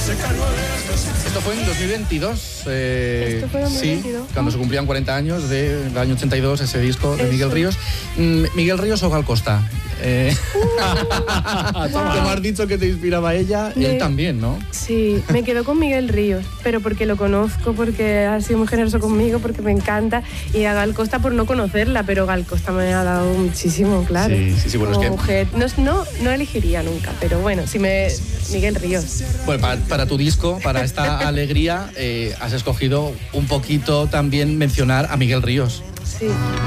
Esto fue en 2022. Esto fue en 2022. Sí, cuando se cumplían 40 años del año 82, ese disco de Miguel Ríos. ¿Miguel Ríos o Gal Costa? Como has dicho que te inspiraba ella, él también, ¿no? Sí, me quedo con Miguel Ríos, pero porque lo conozco, porque ha sido muy generoso conmigo, porque me encanta, y a Gal Costa por no conocerla, pero Gal Costa me ha dado muchísimo, claro. Sí, bueno, como es que... mujer, no elegiría nunca, pero bueno, Miguel Ríos. Bueno, para tu disco, para esta alegría, has escogido un poquito también mencionar a Miguel Ríos. Sí.